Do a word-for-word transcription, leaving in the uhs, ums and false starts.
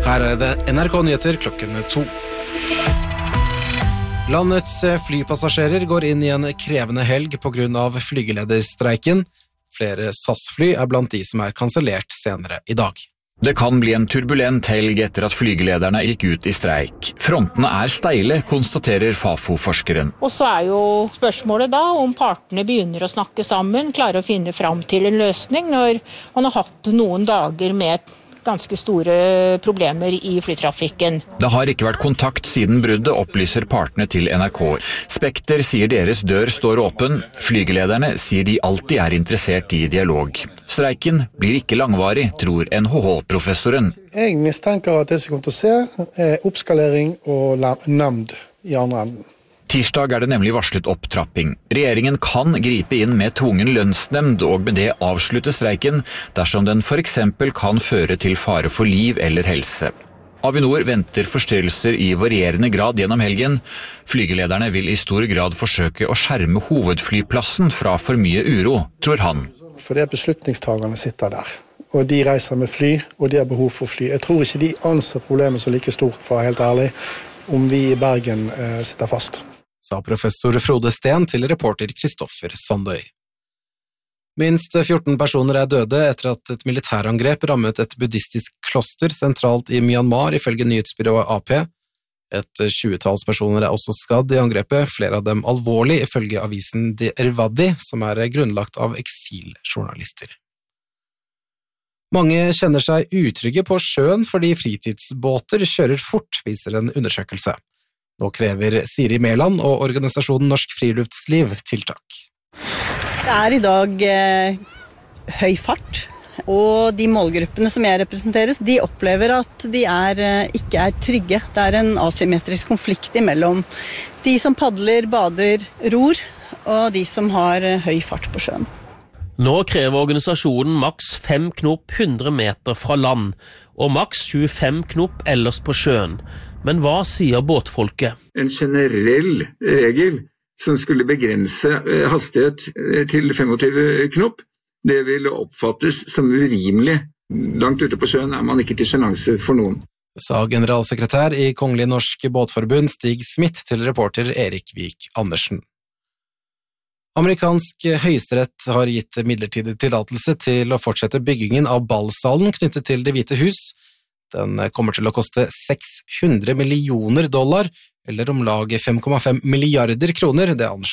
Her er det N R K Nyheter klokken to. Landets flypassasjerer går inn i en krevende helg på grunn av flygelederstreiken. Flere S A S-fly er blant de som er kansellert senere i dag. Det kan bli en turbulent helg etter at flygelederne gikk ut i streik. Frontene er steile, konstaterer Fafo-forskeren. Og så er jo spørsmålet da om partene begynner å snakke sammen, klarer å finne fram til en løsning når man har hatt noen dager med ganske store problemer i flytrafikken. Det har ikke vært kontakt siden bruddet, opplyser partene til N R K. Spekter sier deres dør står åpen. Flygelederne sier de alltid er interessert i dialog. Streiken blir ikke langvarig, tror N H H-professoren. Jeg mistenker at det som kommer til å se er oppskalering og nemnd i andre enden. Tirsdag er det nemlig varslet opptrapping. Regjeringen kan gripe inn med tvungen lønnsnemnd og med det avslutte streiken dersom den for eksempel kan føre til fare for liv eller helse. Avinor venter forstyrrelser i varierende grad gjennom helgen. Flygelederne vil i stor grad forsøke å skjerme hovedflyplassen fra for mye uro, tror han. For det er beslutningstagerne sitter der, og de reiser med fly, og de har behov for fly. Jeg tror ikke de anser problemet så like stort, for å være helt ærlig, om vi i Bergen eh, sitter fast. Sa professor Frode Steen til reporter Kristoffer Sandøy. Minst fjorten personer er døde etter at et militærangrep rammet et buddhistisk kloster sentralt i Myanmar, ifølge nyhetsbyrået A P. Et tjuetalls personer er også skadd i angrepet, flere av dem alvorlig, ifølge avisen The Irrawaddy, som er grunnlagt av eksiljournalister. Mange kjenner seg utrygge på sjøen fordi fritidsbåter kjører fort, viser en undersøkelse. Nå krever Siri Mæland og organisasjonen Norsk Friluftsliv tiltak. Det er i dag eh, høy fart, og de målgruppene som jeg representerer, de opplever at de er, eh, ikke er trygge. Det er en asymmetrisk konflikt mellom de som padler, bader, ror, og de som har eh, høy fart på sjøen. Nå krever organisasjonen maks fem knop hundre meter fra land, og maks tjuefem knop ellers på sjøen. Men hva sier båtfolket? En generell regel som skulle begrense hastighet til tjuefem knop, det vil oppfattes som urimelig. Langt ute på sjøen er man ikke til sjenanse for noen. Sa generalsekretær i Kongelig Norsk Båtforbund Stig Smith til reporter Erik Vik Andersen. Amerikansk høyesterett har gitt midlertidig tillatelse til å fortsette byggingen av ballsalen knyttet til Det hvite hus. Den kommer til å koste seks hundre millioner dollar, eller om lag fem komma fem milliarder kroner, det anslår